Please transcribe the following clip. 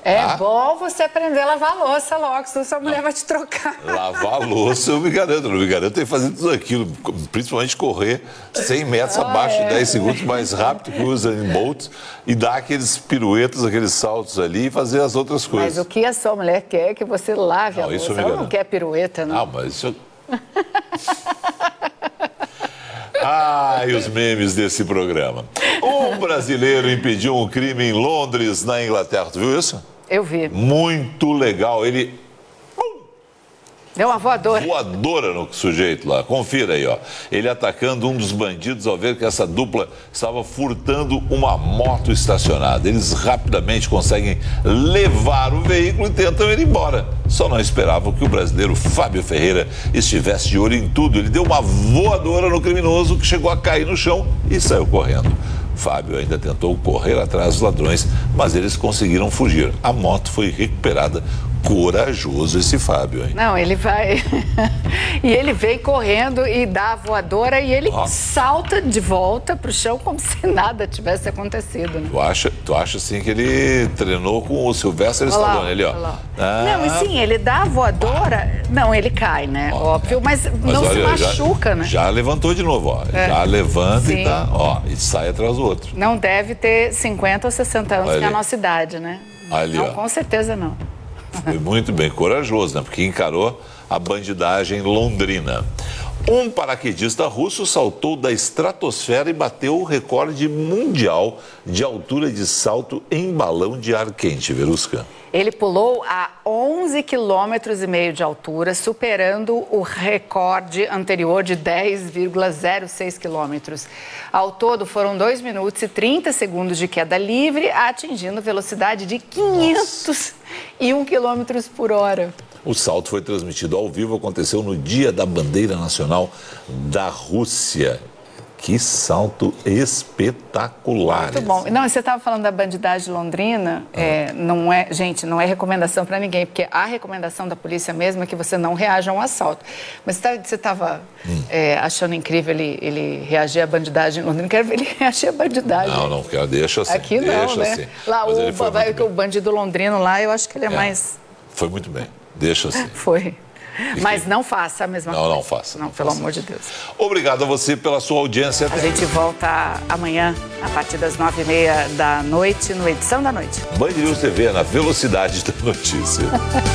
É bom você aprender a lavar a louça logo, senão sua mulher vai te trocar. Lavar a louça, eu me garanto. Não me garanto em fazer tudo aquilo, principalmente correr 100 metros abaixo de 10 segundos mais rápido que usa em Bolt e dar aqueles piruetas, aqueles saltos ali e fazer as outras coisas. Mas o que a sua mulher quer é que você lave a louça. Ela não quer pirueta, não. Ah, mas isso... E os memes desse programa. Um brasileiro impediu um crime em Londres, na Inglaterra. Tu viu isso? Eu vi. Muito legal. Ele... Deu uma voadora. Voadora no sujeito lá. Confira aí, ó. Ele atacando um dos bandidos ao ver que essa dupla estava furtando uma moto estacionada. Eles rapidamente conseguem levar o veículo e tentam ir embora. Só não esperavam que o brasileiro Fábio Ferreira estivesse de olho em tudo. Ele deu uma voadora no criminoso que chegou a cair no chão e saiu correndo. Fábio ainda tentou correr atrás dos ladrões, mas eles conseguiram fugir. A moto foi recuperada. Corajoso esse Fábio, hein? Não, ele vai... E ele vem correndo e dá a voadora e ele salta de volta pro chão como se nada tivesse acontecido, né? Tu acha assim que ele treinou com o Sylvester Stallone ali, ó? Não, e sim, ele dá a voadora... Não, ele cai, né? Óbvio, mas não olha, se machuca, né? Já levantou de novo, ó. Já levanta e tá, e sai atrás do outro. Não deve ter 50 ou 60 anos, que é a nossa idade, né? Ali, não, com certeza não. Foi muito bem corajoso, né? Porque encarou a bandidagem londrina. Um paraquedista russo saltou da estratosfera e bateu o recorde mundial de altura de salto em balão de ar quente, Verusca. Ele pulou a 11,5 km de altura, superando o recorde anterior de 10,06 km. Ao todo, foram 2 minutos e 30 segundos de queda livre, atingindo velocidade de 501 km por hora. O salto foi transmitido ao vivo, aconteceu no Dia da Bandeira Nacional da Rússia. Que salto espetacular. Muito bom. Não, você estava falando da bandidagem londrina, não é, gente, não é recomendação para ninguém, porque a recomendação da polícia mesmo é que você não reaja a um assalto. Mas você estava achando incrível ele reagir à bandidagem londrina, quero ver ele reagir à bandidagem. Não, deixa assim. Aqui não, deixa né? Assim. Lá o bandido londrino lá, eu acho que ele é mais... Foi muito bem, deixa assim. Foi. Mas não faça a mesma coisa. Não faça. Não, pelo amor de Deus. Obrigado a você pela sua audiência. A gente volta amanhã, a partir das 9h30 da noite, no Edição da Noite. Band News TV, na velocidade da notícia.